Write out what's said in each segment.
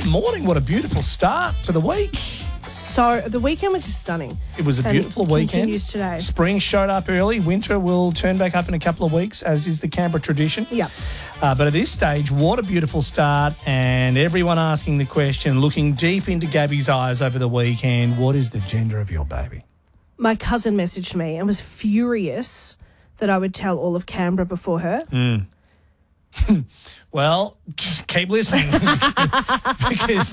morning. What a beautiful start to the week. So the weekend was just stunning. It was a beautiful weekend. Continues today. Spring showed up early. Winter will turn back up in a couple of weeks, as is the Canberra tradition. Yeah. But at this stage, what a beautiful start. And everyone asking the question, looking deep into Gabby's eyes over the weekend, what is the gender of your baby? My cousin messaged me and was furious that I would tell all of Canberra before her. Well, keep listening because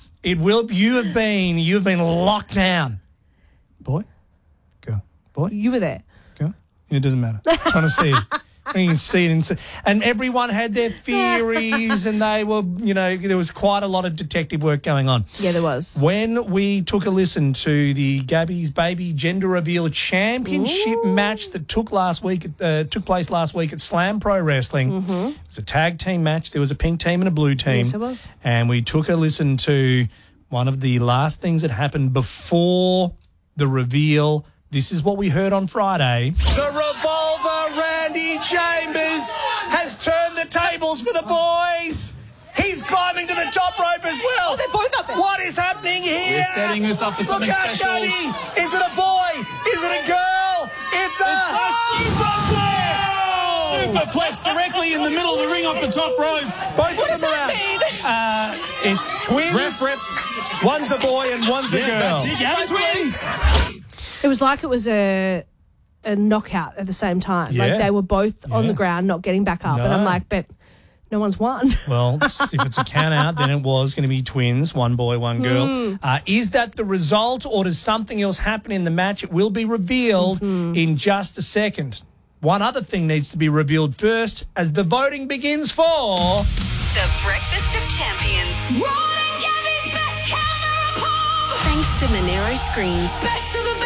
you have been locked down. Boy, girl, boy, You were there. girl. It doesn't matter. I'm trying to see it. You can see it. And everyone had their theories and they were, there was quite a lot of detective work going on. Yeah, there was. When we took a listen to the Gabby's Baby Gender Reveal Championship match that took place last week at Slam Pro Wrestling, it was a tag team match. There was a pink team and a blue team. Yes, it was. And we took a listen to one of the last things that happened before the reveal. This is what we heard on Friday. The Revolver Randy Chambers has turned the tables for the boys. He's climbing to the top rope as well. Oh, they're both up there. What is happening here? We're setting this up for something Look out, special. Gabby. Is it a boy? Is it a girl? It's a superplex. Superplex directly in the middle of the ring off the top rope. Both What of does them that are out. mean? It's twins. Rep. One's a boy and one's a Yeah, girl. that's it. You have twins. It was like it was a knockout at the same time. Yeah. Like they were both on Yeah. the ground, not getting back up. No. And I'm like, but no one's won. Well, if it's a count out, then it was going to be twins, one boy, one girl. Is that the result or does something else happen in the match? It will be revealed in just a second. One other thing needs to be revealed first as the voting begins for... The Breakfast of Champions. Ron and Gabby's best Canberra pub. Thanks to Monero Screens. Best of the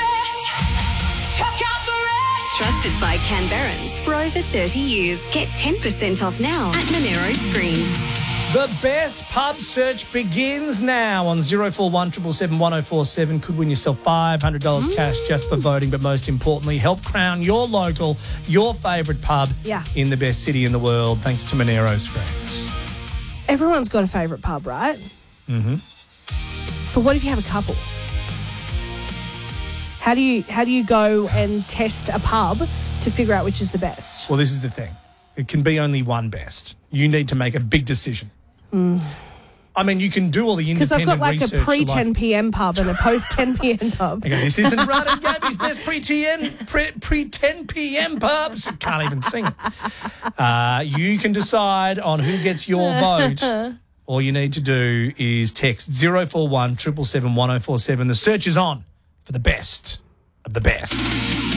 best. Check out the rest. Trusted by Canberrans for over 30 years. Get 10% off now at Monero Screens. The best pub search begins now on 041 777 1047. Could win yourself $500 cash just for voting, but most importantly, help crown your local, your favourite pub in the best city in the world, thanks to Monero Screens. Everyone's got a favourite pub, right? Mm-hmm. But what if you have a couple? How do you go and test a pub to figure out which is the best? Well, this is the thing. It can be only one best. You need to make a big decision. I mean, you can do all the Because independent I've got like research. a pre-10 p.m. pub and a post-10 p.m. pub. Okay, this isn't Rod and Gabby's best pre-10 p.m. pubs. I can't even sing it. You can decide on who gets your vote. All you need to do is text 041 777 1047. The search is on for the best of the best.